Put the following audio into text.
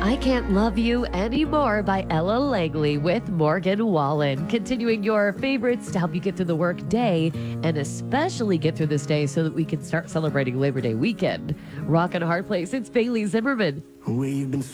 I Can't Love You Anymore by Ella Langley with Morgan Wallen. Continuing your favorites to help you get through the work day and especially get through this day so that we can start celebrating Labor Day weekend. Rock and Hard Place, it's Bailey Zimmerman. We've been